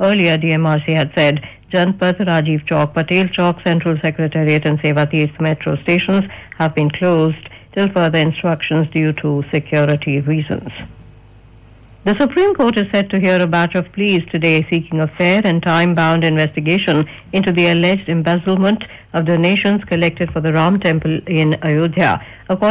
Earlier, DMRC had said Janpat, Rajiv Chowk, Patel Chowk, Central Secretariat and Sevati metro stations have been closed till further instructions due to security reasons. The Supreme Court is set to hear a batch of pleas today seeking a fair and time-bound investigation into the alleged embezzlement of donations collected for the Ram Temple in Ayodhya. According